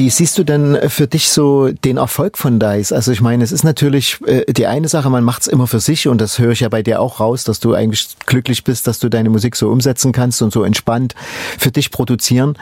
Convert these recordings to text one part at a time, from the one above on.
Wie siehst du denn für dich so den Erfolg von Dice? Also ich meine, es ist natürlich die eine Sache, man macht es immer für sich und das höre ich ja bei dir auch raus, dass du eigentlich glücklich bist, dass du deine Musik so umsetzen kannst und so entspannt für dich produzieren.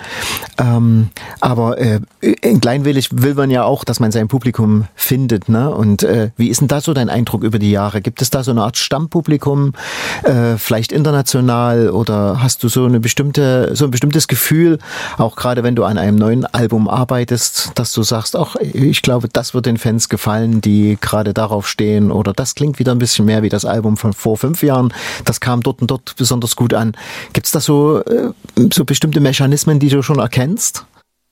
Aber kleinwillig will man ja auch, dass man sein Publikum findet, ne? Und wie ist denn da so dein Eindruck über die Jahre? Gibt es da so eine Art Stammpublikum, vielleicht international, oder hast du so ein bestimmtes Gefühl, auch gerade wenn du an einem neuen Album arbeitest, dass du sagst, ach, ich glaube, das wird den Fans gefallen, die gerade darauf stehen, oder das klingt wieder ein bisschen mehr wie das Album von vor 5 Jahren, das kam dort und dort besonders gut an. Gibt es da so bestimmte Mechanismen, die du schon erkennst?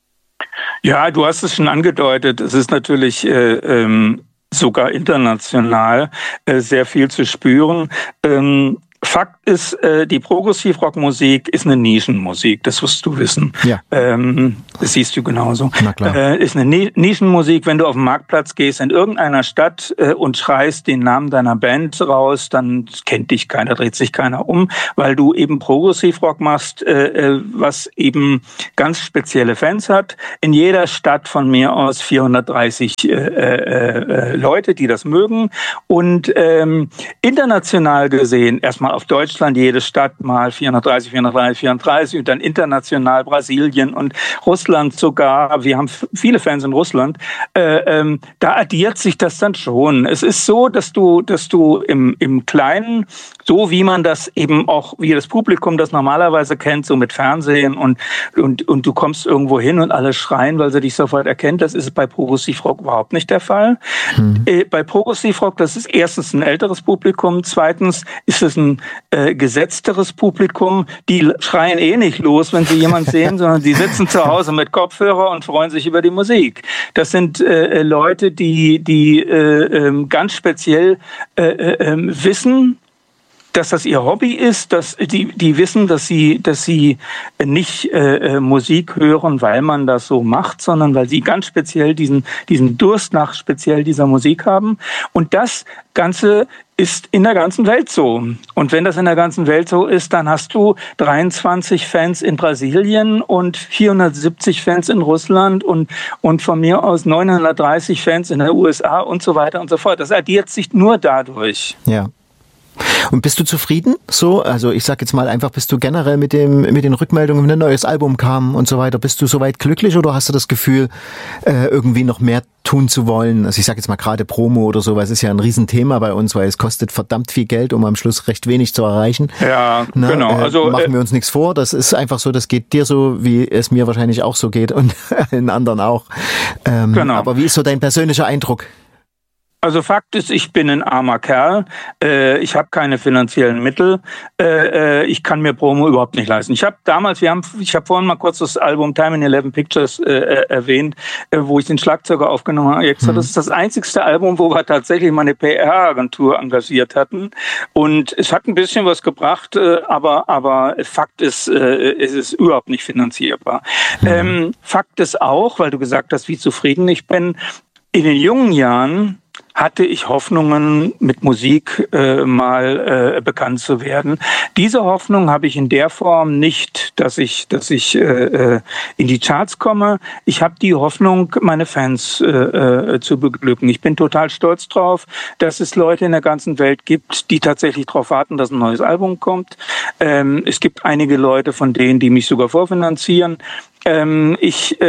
Ja, du hast es schon angedeutet. Es ist natürlich sogar international sehr viel zu spüren. Fakt ist, die Progressivrockmusik ist eine Nischenmusik, das wirst du wissen. Ja. Das siehst du genauso. Na klar. Ist eine Nischenmusik, wenn du auf den Marktplatz gehst in irgendeiner Stadt und schreist den Namen deiner Band raus, dann kennt dich keiner, dreht sich keiner um, weil du eben Progressivrock machst, was eben ganz spezielle Fans hat. In jeder Stadt von mir aus 430 Leute, die das mögen, und international gesehen erstmal auf Deutschland, jede Stadt mal 430 und dann international Brasilien und Russland sogar. Wir haben viele Fans in Russland. Da addiert sich das dann schon. Es ist so, dass du im Kleinen, so wie man das eben auch, wie das Publikum das normalerweise kennt, so mit Fernsehen und du kommst irgendwo hin und alle schreien, weil sie dich sofort erkennt. Das ist bei Progressivrock überhaupt nicht der Fall. Bei Progressivrock, das ist erstens ein älteres Publikum, zweitens ist es ein gesetzteres Publikum, die schreien eh nicht los, wenn sie jemanden sehen, sondern die sitzen zu Hause mit Kopfhörer und freuen sich über die Musik. Das sind Leute, die ganz speziell wissen, dass das ihr Hobby ist, dass die wissen, dass sie nicht Musik hören, weil man das so macht, sondern weil sie ganz speziell diesen Durst nach speziell dieser Musik haben. Und das Ganze ist in der ganzen Welt so. Und wenn das in der ganzen Welt so ist, dann hast du 23 Fans in Brasilien und 470 Fans in Russland und von mir aus 930 Fans in den USA und so weiter und so fort. Das addiert sich nur dadurch. Ja. Und bist du zufrieden? So, also ich sag jetzt mal einfach, bist du generell mit den Rückmeldungen, wenn ein neues Album kam und so weiter, bist du soweit glücklich, oder hast du das Gefühl, irgendwie noch mehr tun zu wollen? Also ich sag jetzt mal gerade Promo oder sowas ist ja ein Riesenthema bei uns, weil es kostet verdammt viel Geld, um am Schluss recht wenig zu erreichen. Ja, genau. Also machen wir uns nichts vor, das ist einfach so, das geht dir so, wie es mir wahrscheinlich auch so geht und allen anderen auch. Genau. Aber wie ist so dein persönlicher Eindruck? Also Fakt ist, ich bin ein armer Kerl. Ich habe keine finanziellen Mittel. Ich kann mir Promo überhaupt nicht leisten. Ich habe vorhin mal kurz das Album Time in 11 Pictures erwähnt, wo ich den Schlagzeuger aufgenommen habe. Das ist das einzigste Album, wo wir tatsächlich mal eine PR-Agentur engagiert hatten. Und es hat ein bisschen was gebracht, aber Fakt ist, es ist überhaupt nicht finanzierbar. Fakt ist auch, weil du gesagt hast, wie zufrieden ich bin, in den jungen Jahren hatte ich Hoffnungen, mit Musik mal bekannt zu werden. Diese Hoffnung habe ich in der Form nicht, dass ich in die Charts komme. Ich habe die Hoffnung, meine Fans zu beglücken. Ich bin total stolz drauf, dass es Leute in der ganzen Welt gibt, die tatsächlich darauf warten, dass ein neues Album kommt. Es gibt einige Leute von denen, die mich sogar vorfinanzieren. Ich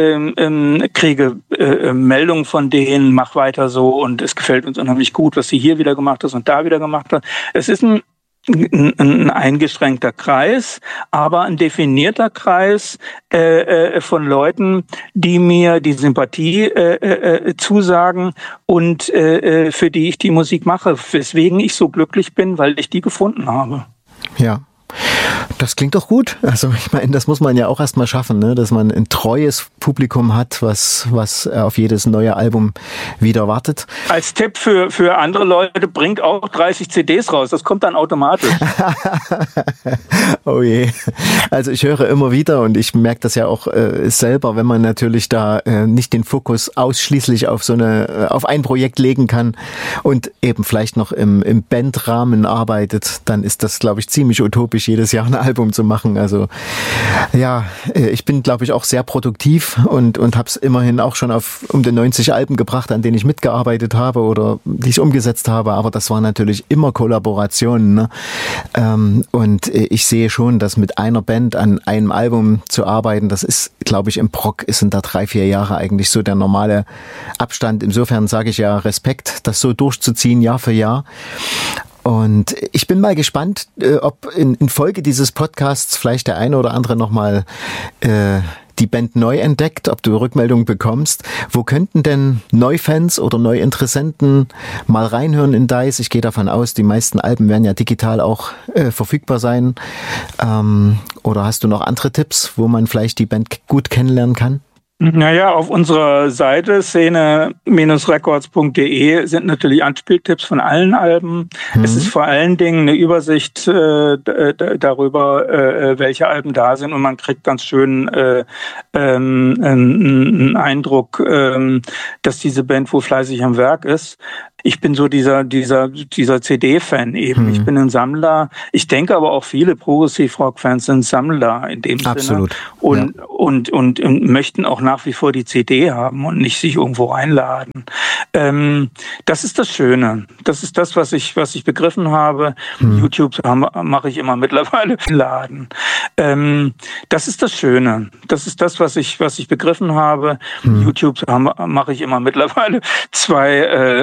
kriege Meldungen von denen, mach weiter so und es gefällt uns unheimlich gut, was sie hier wieder gemacht hat und da wieder gemacht hat. Es ist ein eingeschränkter Kreis, aber ein definierter Kreis von Leuten, die mir die Sympathie zusagen und für die ich die Musik mache, weswegen ich so glücklich bin, weil ich die gefunden habe. Ja. Das klingt doch gut. Also ich meine, das muss man ja auch erstmal schaffen, ne? Dass man ein treues Publikum hat, was auf jedes neue Album wieder wartet. Als Tipp für andere Leute, bringt auch 30 CDs raus. Das kommt dann automatisch. Oh je. Also ich höre immer wieder und ich merke das ja auch selber, wenn man natürlich da nicht den Fokus ausschließlich auf auf ein Projekt legen kann und eben vielleicht noch im Bandrahmen arbeitet, dann ist das, glaube ich, ziemlich utopisch, jedes Jahr Jahr ein Album zu machen. Also ja, ich bin, glaube ich, auch sehr produktiv und habe es immerhin auch schon auf um die 90 Alben gebracht, an denen ich mitgearbeitet habe oder die ich umgesetzt habe. Aber das waren natürlich immer Kollaborationen. Ne? Und ich sehe schon, dass mit einer Band an einem Album zu arbeiten, das ist, glaube ich, im Prog sind da 3-4 Jahre eigentlich so der normale Abstand. Insofern sage ich ja Respekt, das so durchzuziehen, Jahr für Jahr. Und ich bin mal gespannt, ob in Folge dieses Podcasts vielleicht der eine oder andere nochmal die Band neu entdeckt, ob du Rückmeldungen bekommst. Wo könnten denn Neufans oder Neuinteressenten mal reinhören in Dice? Ich gehe davon aus, die meisten Alben werden ja digital auch verfügbar sein. Oder hast du noch andere Tipps, wo man vielleicht die Band gut kennenlernen kann? Naja, auf unserer Seite szene-records.de sind natürlich Anspieltipps von allen Alben. Es ist vor allen Dingen eine Übersicht darüber, welche Alben da sind und man kriegt ganz schön einen Eindruck, dass diese Band wohl fleißig am Werk ist. Ich bin so dieser CD-Fan eben. Ich bin ein Sammler. Ich denke aber auch viele Progressive-Rock-Fans sind Sammler in dem Absolut. Sinne. Und möchten auch nach wie vor die CD haben und nicht sich irgendwo reinladen. Das ist das Schöne. Das ist das, was ich begriffen habe. YouTube mache ich immer mittlerweile laden. Das ist das Schöne. Das ist das, was ich begriffen habe. YouTube mache ich immer mittlerweile 2